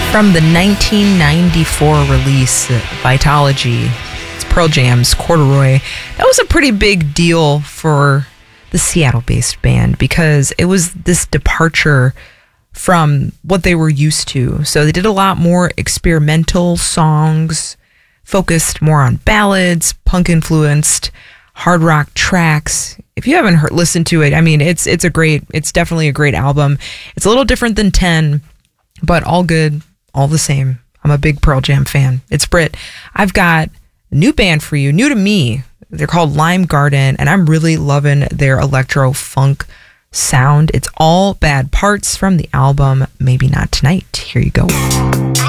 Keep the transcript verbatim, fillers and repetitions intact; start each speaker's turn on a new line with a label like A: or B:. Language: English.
A: From the nineteen ninety-four release, Vitalogy, it's Pearl Jam's Corduroy. That was a pretty big deal for the Seattle-based band because it was this departure from what they were used to. So they did a lot more experimental songs, focused more on ballads, punk-influenced, hard rock tracks. If you haven't heard, listened to it, I mean, it's it's a great, it's definitely a great album. It's a little different than ten, but all good. All the same. I'm a big Pearl Jam fan. It's Brit. I've got a new band for you, new to me. They're called Lime Garden, and I'm really loving their electro funk sound. It's all bad parts from the album Maybe Not Tonight. Here you go.